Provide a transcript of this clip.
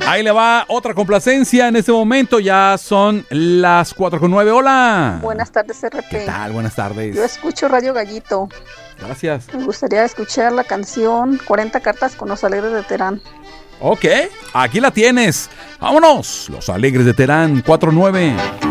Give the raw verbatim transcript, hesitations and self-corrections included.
Ahí le va otra complacencia en este momento. Ya son las cuatro con nueve. Hola. Buenas tardes, R P. ¿Qué tal? Buenas tardes. Yo escucho Radio Gallito. Gracias. Me gustaría escuchar la canción cuarenta cartas con los Alegres de Terán. Ok, aquí la tienes. Vámonos. Los Alegres de Terán, cuatro nueve.